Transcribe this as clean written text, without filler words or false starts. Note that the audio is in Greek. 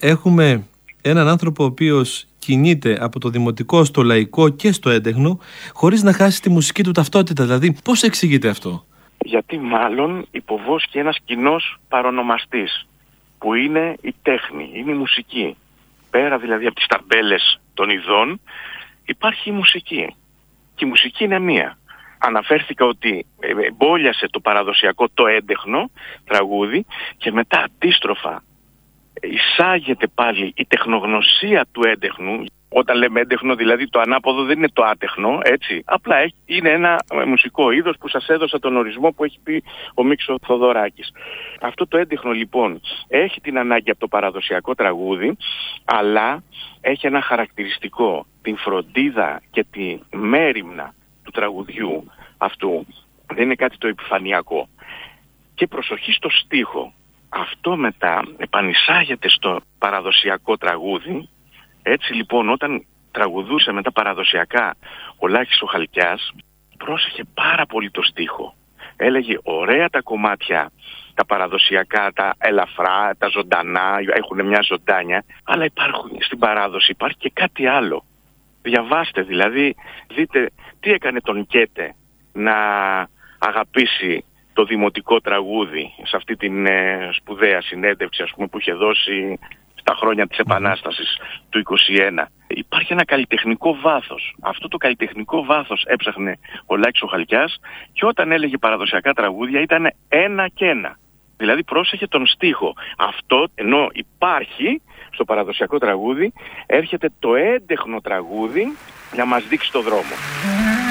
έχουμε έναν άνθρωπο ο οποίος κινείται από το δημοτικό στο λαϊκό και στο έντεχνο, χωρίς να χάσει τη μουσική του ταυτότητα. Δηλαδή, πώς εξηγείται αυτό? Γιατί μάλλον υποβόσκει ένας κοινός παρονομαστής, που είναι η τέχνη, είναι η μουσική. Πέρα δηλαδή από τις ταμπέλες των ειδών, υπάρχει η μουσική. Και η μουσική είναι μία. Αναφέρθηκα ότι μπόλιασε το παραδοσιακό, το έντεχνο τραγούδι, και μετά αντίστροφα εισάγεται πάλι η τεχνογνωσία του έντεχνου. Όταν λέμε έντεχνο, δηλαδή το ανάποδο δεν είναι το άτεχνο, έτσι. Απλά είναι ένα μουσικό είδος που σας έδωσα τον ορισμό που έχει πει ο Μίξο Θοδωράκης. Αυτό το έντεχνο λοιπόν έχει την ανάγκη από το παραδοσιακό τραγούδι, αλλά έχει ένα χαρακτηριστικό, την φροντίδα και τη μέριμνα του τραγουδιού αυτού. Δεν είναι κάτι το επιφανειακό. Και προσοχή στο στίχο. Αυτό μετά επανεισάγεται στο παραδοσιακό τραγούδι. Έτσι λοιπόν, όταν τραγουδούσε με τα παραδοσιακά ο Λάκης ο Χαλκιάς, πρόσεχε πάρα πολύ το στίχο. Έλεγε ωραία τα κομμάτια, τα παραδοσιακά, τα ελαφρά, τα ζωντανά, έχουν μια ζωντάνια, αλλά στην παράδοση υπάρχει και κάτι άλλο. Διαβάστε δηλαδή, δείτε τι έκανε τον Κέτε να αγαπήσει το δημοτικό τραγούδι σε αυτή την σπουδαία συνέντευξη, ας πούμε, που είχε δώσει στα χρόνια της Επανάστασης του 1921. Υπάρχει ένα καλλιτεχνικό βάθος. Αυτό το καλλιτεχνικό βάθος έψαχνε ο Λάκης ο Χαλκιάς, και όταν έλεγε παραδοσιακά τραγούδια ήταν ένα και ένα. Δηλαδή πρόσεχε τον στίχο. Αυτό ενώ υπάρχει στο παραδοσιακό τραγούδι, έρχεται το έντεχνο τραγούδι να μας δείξει το δρόμο.